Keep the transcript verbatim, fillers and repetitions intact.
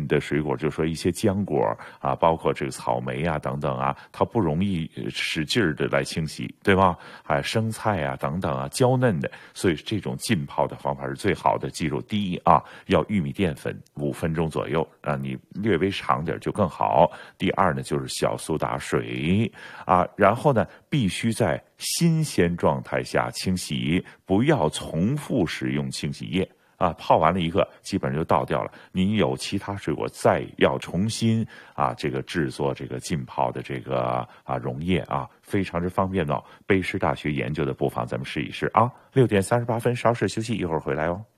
硬的水果，就是说一些浆果啊，包括这个草莓啊等等啊，它不容易使劲的来清洗，对吧？还有生菜啊等等啊，娇嫩的，所以这种浸泡的方法是最好的。记住，第一啊，要玉米淀粉五分钟左右啊，你略微长点就更好。第二呢，就是小苏打水啊，然后呢，必须在新鲜状态下清洗，不要重复使用清洗液。啊，泡完了一个，基本上就倒掉了。你有其他水果，再要重新啊，这个制作这个浸泡的这个啊溶液啊，非常之方便哦。卑诗大学研究的，不妨咱们试一试啊。六点三十八分，稍事休息，一会儿回来哦。